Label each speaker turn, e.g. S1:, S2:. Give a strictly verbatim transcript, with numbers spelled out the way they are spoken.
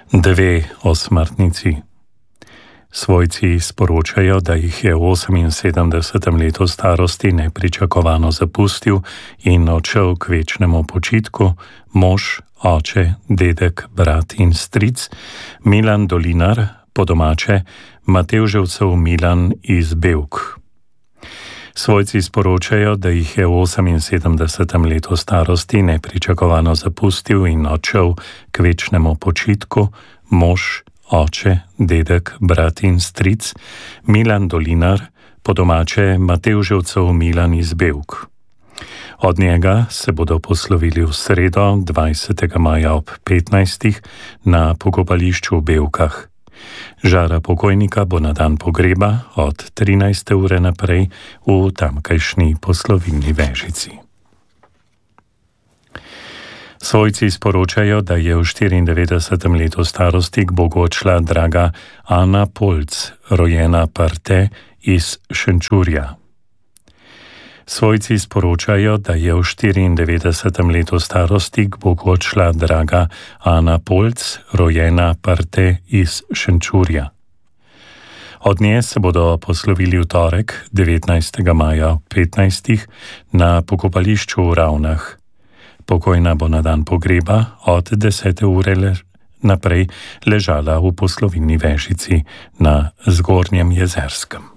S1: Dve osmrtnici. Svojci sporočajo, da jih je v oseminsedemdesetem letu starosti nepričakovano zapustil in odšel k večnemu počitku mož, oče, dedek, brat in stric Milan Dolinar, po domače Matevževcev Milan iz Bevk. Svojci sporočajo, da jih je v oseminsedemdesetem letu starosti nepričakovano zapustil in odšel k večnemu počitku mož, oče, dedek, brat in stric Milan Dolinar, po domače Matevževcev Milan iz Bevk. Od njega se bodo poslovili v sredo, dvajsetega maja ob petnajstih na pokopališču v Bevkah. Žara pokojnika bo na dan pogreba od trinajste ure naprej v tamkajšnji poslovilni vežici. Svojci sporočajo, da je v štiriindevetdesetem letu starosti k Bogu odšla draga Ana Polc, rojena Parte iz Šenčurja. Svojci sporočajo, da je v štiriindevetdesetem letu starosti k Bogu odšla draga Ana Polc, rojena Parte iz Šenčurja. Od nje se bodo poslovili v torek, devetnajstega maja ob petnajstih na pokopališču v Ravnah. Pokojna bo na dan pogreba od desete ure le naprej ležala v poslovilni vežici na Zgornjem Jezerskem.